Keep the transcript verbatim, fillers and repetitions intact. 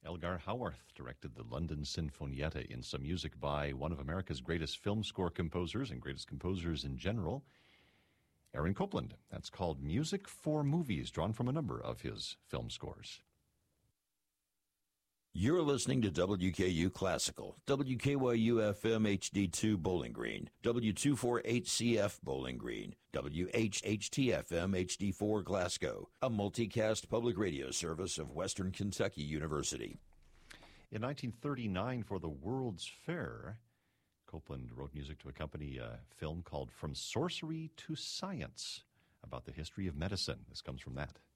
Elgar Howarth directed the London Sinfonietta in some music by one of America's greatest film score composers and greatest composers in general, Aaron Copland. That's called Music for Movies, drawn from a number of his film scores. You're listening to W K U Classical, W K Y U F M H D two Bowling Green, W two forty-eight C F Bowling Green, W H H T F M H D four Glasgow, a multicast public radio service of Western Kentucky University. In nineteen thirty-nine, for the World's Fair, Copland wrote music to accompany a film called From Sorcery to Science, about the history of medicine. This comes from that.